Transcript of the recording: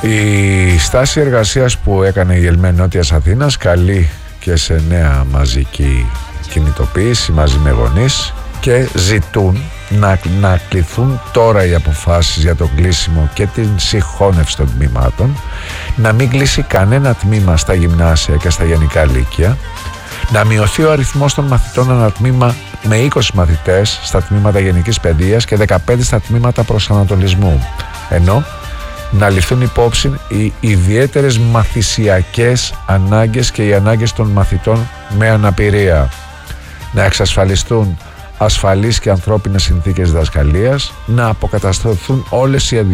Η στάση εργασίας που έκανε η ΕΛΜΕ Νότιας Αθήνας καλεί και σε νέα μαζική κινητοποίηση μαζί με γονείς και ζητούν να κληθούν τώρα οι αποφάσεις για το κλείσιμο και την συγχώνευση των τμήματων, να μην κλείσει κανένα τμήμα στα γυμνάσια και στα γενικά λύκεια, να μειωθεί ο αριθμός των μαθητών ανά τμήμα με 20 μαθητές στα τμήματα γενικής παιδείας και 15 στα τμήματα προσανατολισμού, ενώ να ληφθούν υπόψη οι ιδιαίτερες μαθησιακές ανάγκες και οι ανάγκες των μαθητών με αναπηρία, να εξασφαλιστούν ασφαλείς και ανθρώπινες συνθήκες διδασκαλίας, να αποκατασταθούν όλες οι